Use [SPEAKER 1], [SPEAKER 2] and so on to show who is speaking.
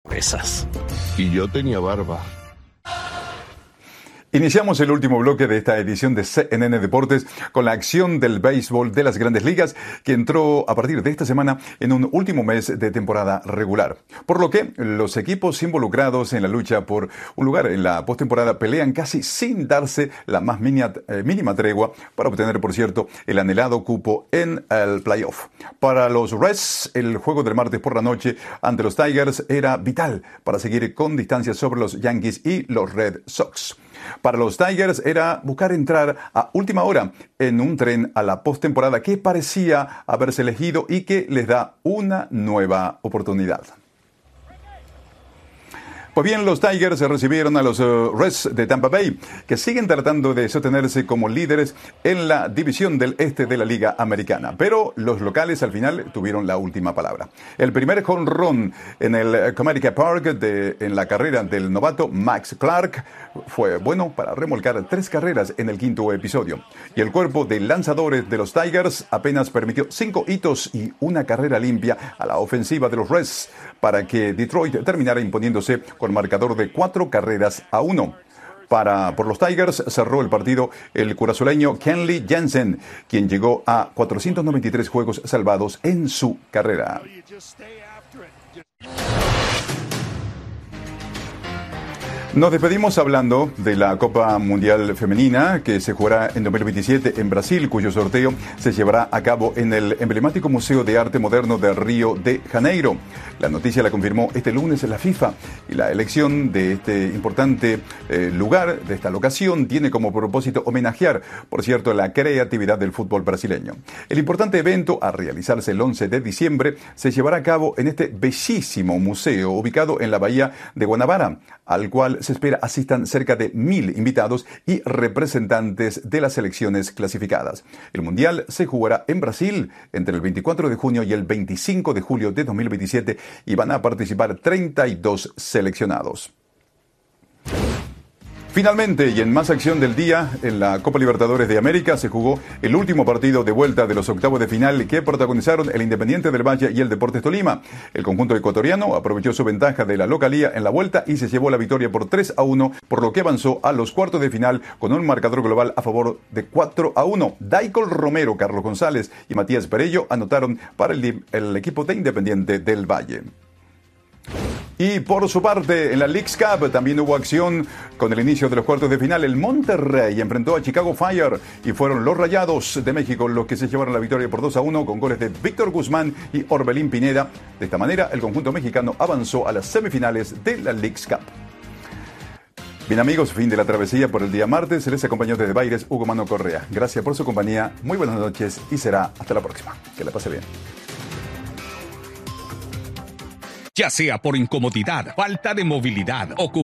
[SPEAKER 1] Esas.
[SPEAKER 2] Y yo tenía barba.
[SPEAKER 3] Iniciamos el último bloque de esta edición de CNN Deportes con la acción del béisbol de las Grandes Ligas que entró a partir de esta semana en un último mes de temporada regular. Por lo que los equipos involucrados en la lucha por un lugar en la postemporada pelean casi sin darse la más mínima tregua para obtener, por cierto, el anhelado cupo en el playoff. Para los Reds, el juego del martes por la noche ante los Tigers era vital para seguir con distancia sobre los Yankees y los Red Sox. Para los Tigers era buscar entrar a última hora en un tren a la postemporada que parecía haberse elegido y que les da una nueva oportunidad. Pues bien, los Tigers recibieron a los Reds de Tampa Bay, que siguen tratando de sostenerse como líderes en la división del este de la Liga Americana. Pero los locales al final tuvieron la última palabra. El primer jonrón en el Comerica Park en la carrera del novato Max Clark fue bueno para remolcar 3 carreras en el quinto episodio. Y el cuerpo de lanzadores de los Tigers apenas permitió 5 hitos y una carrera limpia a la ofensiva de los Reds para que Detroit terminara imponiéndose con marcador de 4-1. Por los Tigers cerró el partido el curazoleño Kenley Jansen, quien llegó a 493 juegos salvados en su carrera. Nos despedimos hablando de la Copa Mundial Femenina que se jugará en 2027 en Brasil, cuyo sorteo se llevará a cabo en el emblemático Museo de Arte Moderno de Río de Janeiro. La noticia la confirmó este lunes la FIFA y la elección de este importante lugar, de esta locación, tiene como propósito homenajear, por cierto, la creatividad del fútbol brasileño. El importante evento, a realizarse el 11 de diciembre, se llevará a cabo en este bellísimo museo ubicado en la bahía de Guanabara, al cual se espera asistan cerca de 1.000 invitados y representantes de las selecciones clasificadas. El Mundial se jugará en Brasil entre el 24 de junio y el 25 de julio de 2027 y van a participar 32 seleccionados. Finalmente, y en más acción del día, en la Copa Libertadores de América se jugó el último partido de vuelta de los octavos de final que protagonizaron el Independiente del Valle y el Deportes Tolima. El conjunto ecuatoriano aprovechó su ventaja de la localía en la vuelta y se llevó la victoria por 3-1, por lo que avanzó a los cuartos de final con un marcador global a favor de 4-1. Daicol Romero, Carlos González y Matías Perello anotaron para el equipo de Independiente del Valle. Y por su parte, en la Leagues Cup también hubo acción con el inicio de los cuartos de final. El Monterrey enfrentó a Chicago Fire y fueron los Rayados de México los que se llevaron la victoria por 2-1 con goles de Víctor Guzmán y Orbelín Pineda. De esta manera, el conjunto mexicano avanzó a las semifinales de la Leagues Cup. Bien amigos, fin de la travesía por el día martes. Les acompañó desde Baires Hugo Mano Correa. Gracias por su compañía, muy buenas noches y será hasta la próxima. Que la pase bien.
[SPEAKER 1] Ya sea por incomodidad, falta de movilidad, ocupación